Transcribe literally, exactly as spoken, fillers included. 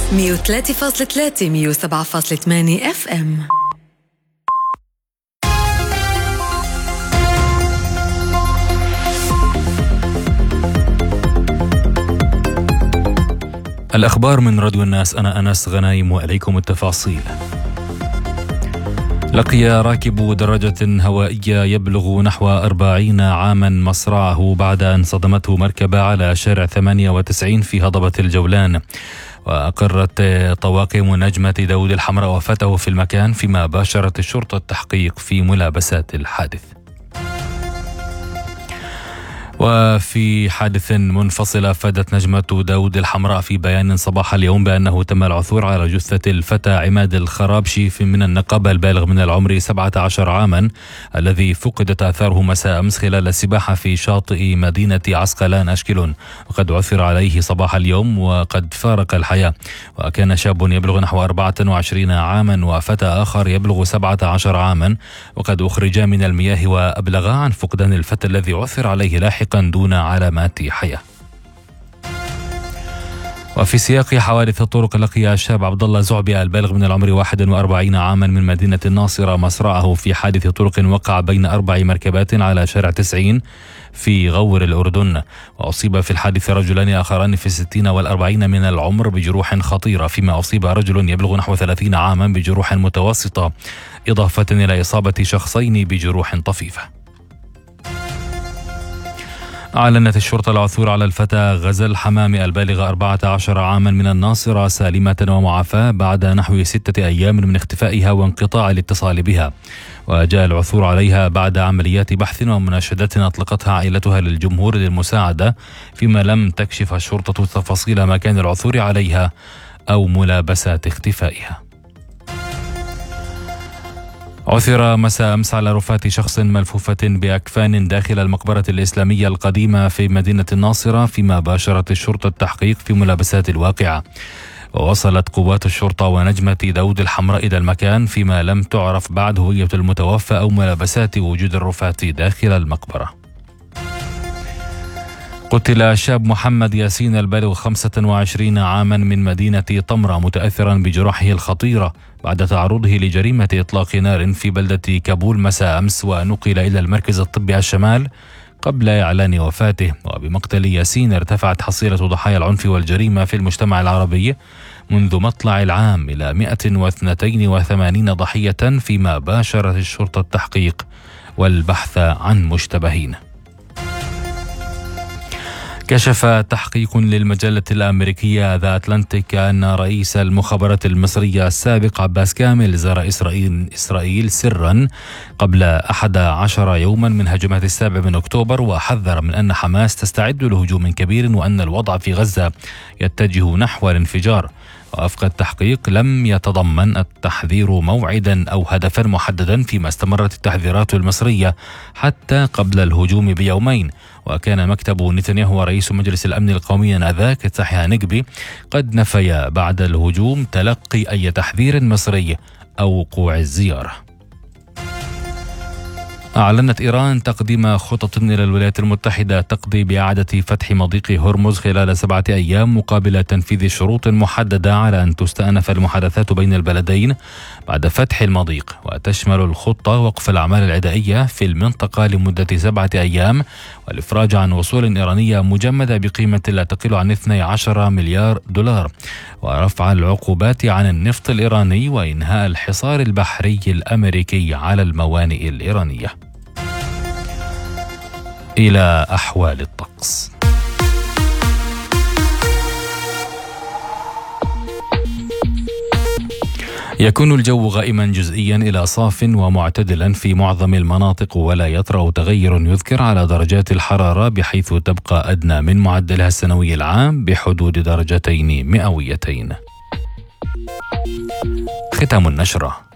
مية وثلاثة فاصلة ثلاثة مية وسبعة فاصلة ثمانية اف ام. الأخبار من راديو الناس. أنا أنس غنايم وإليكم التفاصيل. لقي راكب دراجة هوائية يبلغ نحو أربعين عاما مصرعه بعد أن صدمته مركبة على شارع ثمانية وتسعين في هضبة الجولان. وأقرت طواقم نجمة داود الحمراء وفاته في المكان، فيما باشرت الشرطة التحقيق في ملابسات الحادث. وفي حادث منفصل، أفادت نجمة داود الحمراء في بيان صباح اليوم بأنه تم العثور على جثة الفتى عماد الخرابشي من النقب البالغ من العمر سبعة عشر عاما، الذي فقدت آثاره مساء أمس خلال السباحة في شاطئ مدينة عسقلان أشكلون، وقد عثر عليه صباح اليوم وقد فارق الحياة. وكان شاب يبلغ نحو أربعة وعشرين عاما وفتى آخر يبلغ سبعة عشر عاما وقد أخرجا من المياه وأبلغا عن فقدان الفتى الذي عثر عليه لاحقا دون علامات حياة. وفي سياق حوادث الطرق، لقي الشاب عبد الله زعبي البالغ من العمر واحد وأربعين عاما من مدينة الناصرة مصرعه في حادث طرق وقع بين أربع مركبات على شارع تسعين في غور الأردن. وأصيب في الحادث رجلان آخران في الستين والأربعين من العمر بجروح خطيرة، فيما أصيب رجل يبلغ نحو ثلاثين عاما بجروح متوسطة، إضافة إلى إصابة شخصين بجروح طفيفة. أعلنت الشرطة العثور على الفتى غزل حمامي البالغ أربعة عشر عاما من الناصرة سالمة ومعافاة بعد نحو ستة أيام من اختفائها وانقطاع الاتصال بها. وجاء العثور عليها بعد عمليات بحث ومناشدات أطلقتها عائلتها للجمهور للمساعدة، فيما لم تكشف الشرطة تفاصيل مكان العثور عليها أو ملابسات اختفائها. عثر مساء أمس على رفات شخص ملفوفة بأكفان داخل المقبرة الإسلامية القديمة في مدينة الناصرة، فيما باشرت الشرطة التحقيق في ملابسات الواقعة. ووصلت قوات الشرطة ونجمة داود الحمراء إلى المكان، فيما لم تعرف بعد هوية المتوفى أو ملابسات وجود الرفات داخل المقبرة. قتل شاب محمد ياسين البالغ خمسة وعشرين عاما من مدينة طمرة متأثرا بجراحه الخطيرة بعد تعرضه لجريمة إطلاق نار في بلدة كابول مساء أمس، ونقل إلى المركز الطبي الشمال قبل إعلان وفاته. وبمقتل ياسين ارتفعت حصيلة ضحايا العنف والجريمة في المجتمع العربي منذ مطلع العام إلى مئة واثنين وثمانين ضحية، فيما باشرت الشرطة التحقيق والبحث عن مشتبهين. كشف تحقيق للمجلة الأمريكية ذا أتلانتيك أن رئيس المخابرات المصرية السابق عباس كامل زار إسرائيل, إسرائيل سرا قبل أحد عشر يوما من هجمات السابع من أكتوبر، وحذر من أن حماس تستعد لهجوم كبير وأن الوضع في غزة يتجه نحو الانفجار. ووفق التحقيق لم يتضمن التحذير موعدا أو هدفا محددا، فيما استمرت التحذيرات المصرية حتى قبل الهجوم بيومين. وكان مكتب نتنياهو ورئيس مجلس الأمن القومي آنذاك تحيا هانجبي قد نفيا بعد الهجوم تلقي أي تحذير مصري أو وقوع الزيارة. أعلنت إيران تقديم خطط إلى الولايات المتحدة تقضي بإعادة فتح مضيق هرمز خلال سبعة أيام مقابل تنفيذ شروط محددة على أن تستأنف المحادثات بين البلدين بعد فتح المضيق. وتشمل الخطة وقف الأعمال العدائية في المنطقة لمدة سبعة أيام، والإفراج عن وصول إيرانية مجمدة بقيمة لا تقل عن اثني عشر مليار دولار، ورفع العقوبات عن النفط الإيراني، وإنهاء الحصار البحري الأمريكي على الموانئ الإيرانية. إلى أحوال الطقس. يكون الجو غائما جزئيا إلى صاف ومعتدلا في معظم المناطق، ولا يطرأ تغير يذكر على درجات الحرارة، بحيث تبقى أدنى من معدلها السنوي العام بحدود درجتين مئويتين. ختام النشرة.